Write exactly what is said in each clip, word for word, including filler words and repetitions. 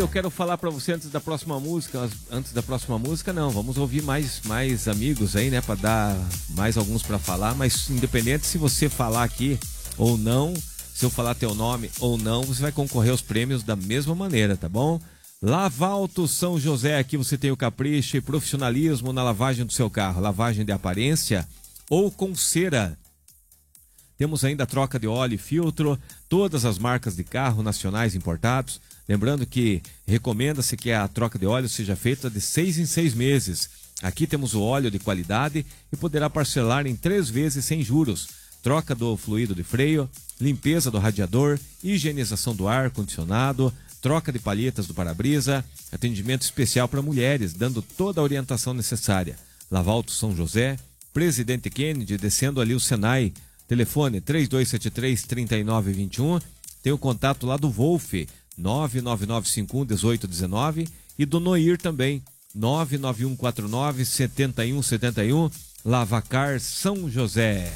eu quero falar para você antes da próxima música, antes da próxima música não, vamos ouvir mais, mais amigos aí, né, para dar mais alguns para falar, mas independente se você falar aqui ou não, se eu falar teu nome ou não, você vai concorrer aos prêmios da mesma maneira, tá bom? Lavalto São José, aqui você tem o capricho e profissionalismo na lavagem do seu carro, lavagem de aparência ou com cera. Temos ainda a troca de óleo e filtro, todas as marcas de carro nacionais importados. Lembrando que recomenda-se que a troca de óleo seja feita de seis em seis meses. Aqui temos o óleo de qualidade e poderá parcelar em três vezes sem juros. Troca do fluido de freio, limpeza do radiador, higienização do ar-condicionado, troca de palhetas do para-brisa, atendimento especial para mulheres, dando toda a orientação necessária. Lavalto São José, Presidente Kennedy, descendo ali o Senai. Telefone três dois sete três, três nove dois um. Tem o contato lá do Wolf, nove nove nove cinco um, um oito um nove. E do Noir também, nove nove um quatro nove, sete um sete um. Lavacar São José.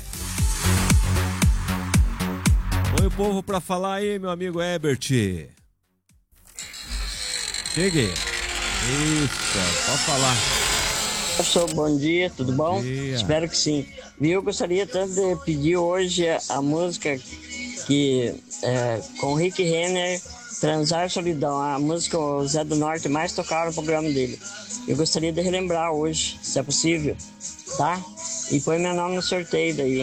Põe o povo pra falar aí, meu amigo Herbert. Chegue. Isso, pode falar. Professor, bom dia, tudo bom? Bom dia. Espero que sim. Viu, eu gostaria tanto de pedir hoje a música que é, com o Rick Renner, Transar Solidão, a música que o Zé do Norte mais tocava no programa dele. Eu gostaria de relembrar hoje, se é possível, tá? E põe meu nome no sorteio daí.